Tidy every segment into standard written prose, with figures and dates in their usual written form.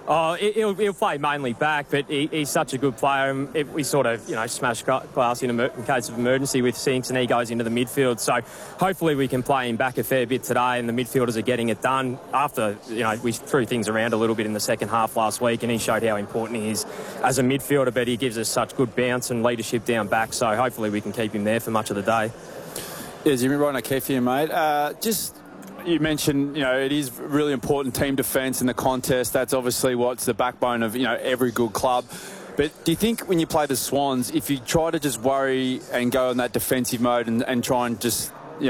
Oh, he'll play mainly back, but he's such a good player. And we sort of, smash glass in case of emergency with Sinks, and he goes into the midfield. So hopefully we can play him back a fair bit today, and the midfielders are getting it done. After, we threw things around a little bit in the second half last week, and he showed how important he is as a midfielder, but he gives us such good bounce and leadership down back. So hopefully we can keep him there for much of the day. Yeah, Jimmy, Ryan O'Keefe here, mate. You mentioned, it is really important team defence in the contest. That's obviously what's the backbone of, every good club. But do you think when you play the Swans, if you try to just worry and go in that defensive mode and try and just,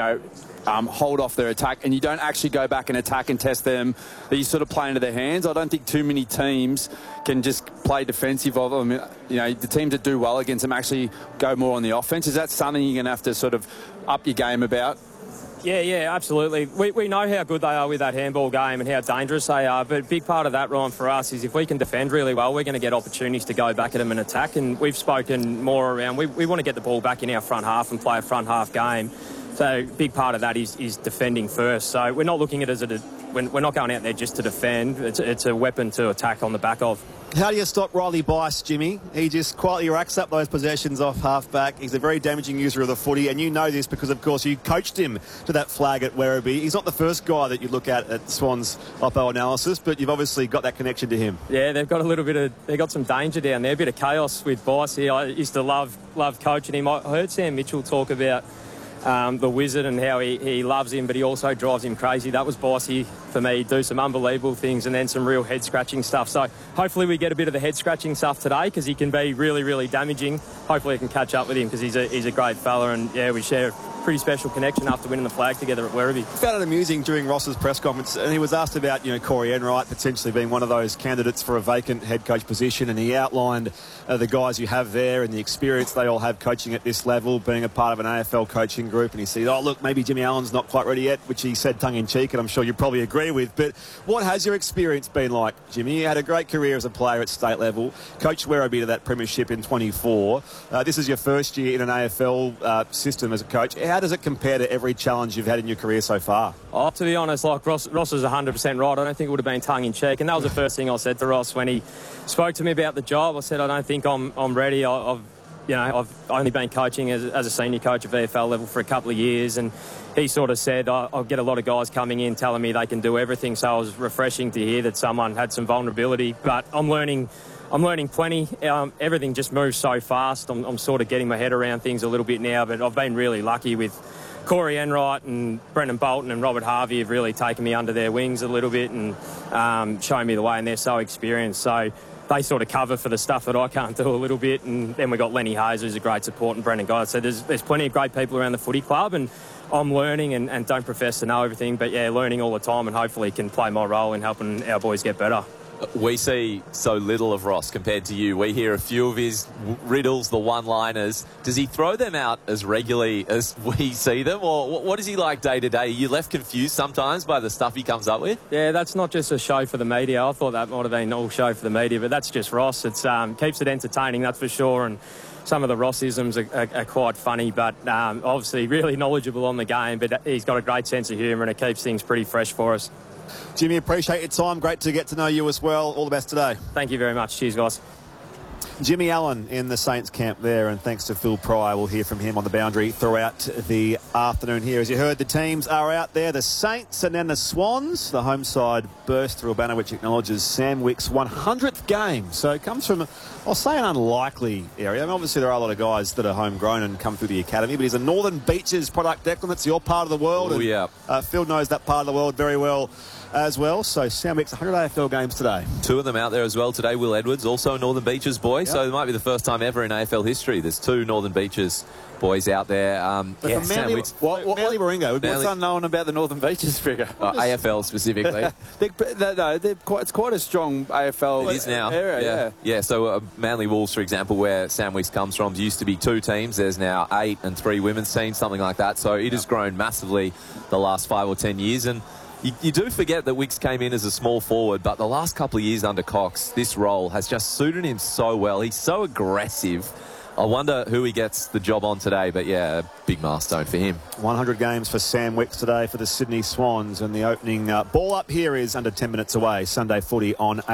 hold off their attack and you don't actually go back and attack and test them, that you sort of play into their hands? I don't think too many teams can just play defensive of them. The teams that do well against them actually go more on the offence. Is that something you're going to have to sort of up your game about? Yeah, absolutely. We know how good they are with that handball game and how dangerous they are, but a big part of that, Ryan, for us is if we can defend really well, we're going to get opportunities to go back at them and attack, and we've spoken more around, we want to get the ball back in our front half and play a front half game. So a big part of that is defending first. So we're not looking at it as we're not going out there just to defend. It's a weapon to attack on the back of. How do you stop Riley Bice, Jimmy? He just quietly racks up those possessions off half-back. He's a very damaging user of the footy, and you know this because, of course, you coached him to that flag at Werribee. He's not the first guy that you look at Swans oppo analysis, but you've obviously got that connection to him. Yeah, they've got some danger down there, a bit of chaos with Bice here. I used to love coaching him. I heard Sam Mitchell talk about the Wizard and how he loves him, but he also drives him crazy. That was Bossy for me. Do some unbelievable things and then some real head-scratching stuff. So hopefully we get a bit of the head-scratching stuff today because he can be really, really damaging. Hopefully I can catch up with him because he's a great fella, and, we share a pretty special connection after winning the flag together at Werribee. I found it amusing during Ross's press conference, and he was asked about, Corey Enright potentially being one of those candidates for a vacant head coach position, and he outlined the guys you have there and the experience they all have coaching at this level, being a part of an AFL coaching group, and he said, look, maybe Jimmy Allen's not quite ready yet, which he said tongue-in-cheek, and I'm sure you probably agree with, but what has your experience been like, Jimmy? You had a great career as a player at state level, coached Werribee to that premiership in 24. This is your first year in an AFL system as a coach. How does it compare to every challenge you've had in your career so far? To be honest, Ross is 100% right. I don't think it would have been tongue-in-cheek, and that was the first thing I said to Ross when he spoke to me about the job. I said, I don't think I'm ready. I've only been coaching as a senior coach at VFL level for a couple of years, and he sort of said, I'll get a lot of guys coming in telling me they can do everything, so it was refreshing to hear that someone had some vulnerability, but I'm learning plenty. Everything just moves so fast. I'm sort of getting my head around things a little bit now, but I've been really lucky with Corey Enright and Brendan Bolton and Robert Harvey have really taken me under their wings a little bit and shown me the way, and they're so experienced. So they sort of cover for the stuff that I can't do a little bit. And then we've got Lenny Hayes, who's a great support, and Brendan Guy. So there's plenty of great people around the footy club, and I'm learning and don't profess to know everything, but, learning all the time, and hopefully can play my role in helping our boys get better. We see so little of Ross compared to you. We hear a few of his riddles, the one-liners. Does he throw them out as regularly as we see them, or what is he like day to day? Are you left confused sometimes by the stuff he comes up with? Yeah, that's not just a show for the media. I thought that might have been all show for the media, but that's just Ross. It's keeps it entertaining, that's for sure, and some of the Rossisms are quite funny, but obviously really knowledgeable on the game, but he's got a great sense of humour and it keeps things pretty fresh for us. Jimmy, appreciate your time. Great to get to know you as well. All the best today. Thank you very much. Cheers, guys. Jimmy Allen in the Saints camp there, and thanks to Phil Pryor, we'll hear from him on the boundary throughout the afternoon here. As you heard, the teams are out there, the Saints and then the Swans. The home side burst through a banner which acknowledges Sam Wick's 100th game. So it comes from, I'll say, an unlikely area. I mean, obviously there are a lot of guys that are homegrown and come through the academy, but he's a Northern Beaches product, Declan. That's your part of the world. Oh, yeah. Phil knows that part of the world very well as well. So Sam Wick's 100 AFL games today. Two of them out there as well today. Will Edwards, also a Northern Beaches boy. Yep. So it might be the first time ever in AFL history there's two Northern Beaches boys out there. Manly Warringah, what's unknown about the Northern Beaches figure? AFL specifically. It's quite a strong AFL it is now. area. Yeah, so Manly Wolves, for example, where Sam Wicks comes from, used to be 2 teams. There's now 8 and 3 women's teams, something like that. So it has grown massively the last 5 or 10 years. And you do forget that Wicks came in as a small forward, but the last couple of years under Cox, this role has just suited him so well. He's so aggressive. I wonder who he gets the job on today, but yeah, a big milestone for him. 100 games for Sam Wicks today for the Sydney Swans, and the opening ball up here is under 10 minutes away. Sunday footy on